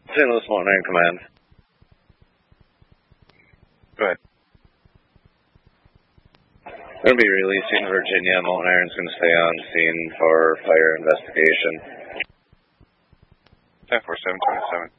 St. Louis Mountain Iron Command. Go ahead. Going to be releasing Virginia. Mountain Iron's going to stay on scene for fire investigation. 10-4-7-27.